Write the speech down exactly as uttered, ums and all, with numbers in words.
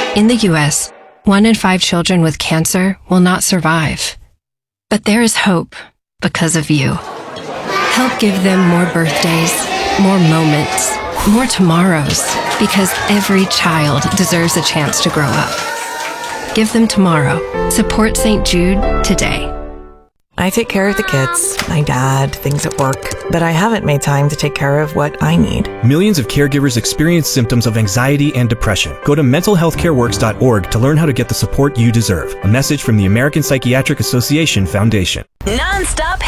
In the U S, one in five children with cancer will not survive. But there is hope because of you. Help give them more birthdays, more moments, more tomorrows, because every child deserves a chance to grow up. Give them tomorrow. Support Saint Jude today. I take care of the kids, my dad, things at work, but I haven't made time to take care of what I need. Millions of caregivers experience symptoms of anxiety and depression. Go to mental health care works dot org to learn how to get the support you deserve. A message from the American Psychiatric Association Foundation. Non-stop